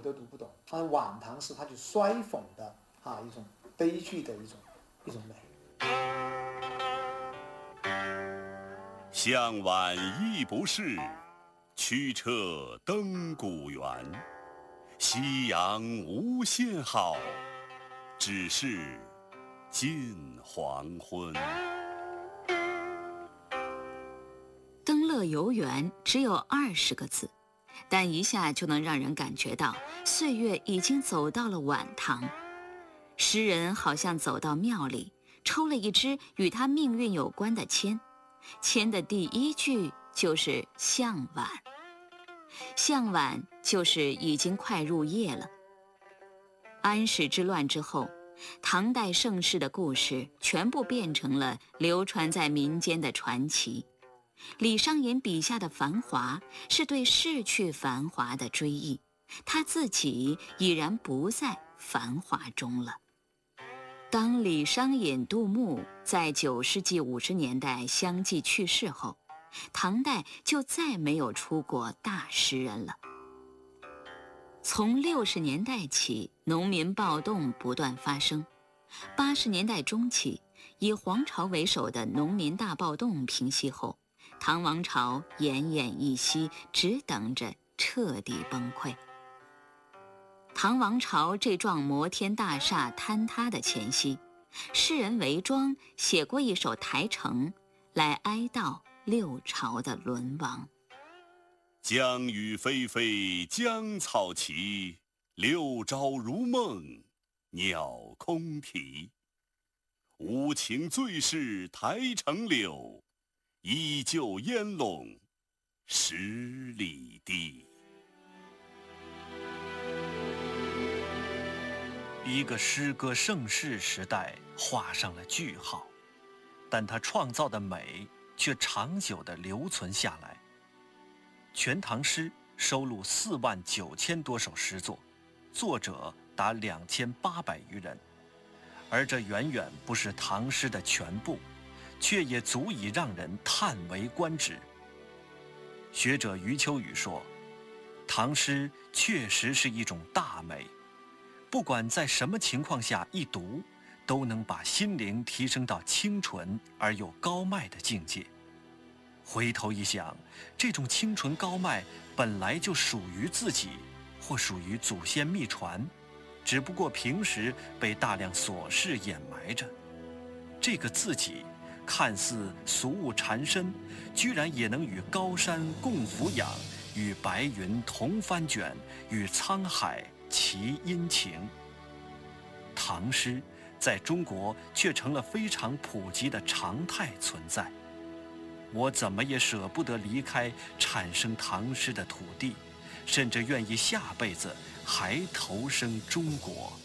都读不懂。晚唐诗它就衰讽的一种悲剧的一种美。 向晚意不适，驱车登古原。夕阳无限好，只是近黄昏。 登乐游原只有20个字，但一下就能让人感觉到岁月已经走到了晚唐。诗人好像走到庙里，抽了一支与他命运有关的签，签的第一句就是向晚。向晚就是已经快入夜了。安史之乱之后，唐代盛世的故事全部变成了流传在民间的传奇。李商隐笔下的繁华是对逝去繁华的追忆，他自己已然不在繁华中了。当李商隐、杜牧在9世纪50年代相继去世后，唐代就再没有出过大诗人了。从60年代起，农民暴动不断发生。80年代中期，以黄巢为首的农民大暴动平息后，唐王朝奄奄一息，只等着彻底崩溃。唐王朝这幢摩天大厦坍塌的前夕，诗人韦庄写过一首台城，来哀悼六朝的沦亡。 江雨霏霏江草齐，六朝如梦鸟空啼。无情最是台城柳，依旧烟笼10里地。 一个诗歌盛世时代画上了句号，但它创造的美却长久地留存下来。《全唐诗》收录49000多首诗作，作者达2800余人，而这远远不是唐诗的全部，却也足以让人叹为观止。学者余秋雨说，唐诗确实是一种大美，不管在什么情况下一读，都能把心灵提升到清纯而又高迈的境界。回头一想，这种清纯高迈本来就属于自己，或属于祖先秘传，只不过平时被大量琐事掩埋着。这个自己看似俗物缠身，居然也能与高山共俯仰，与白云同翻卷，与沧海齐殷勤。唐诗在中国却成了非常普及的常态存在。我怎么也舍不得离开产生唐诗的土地，甚至愿意下辈子还投生中国。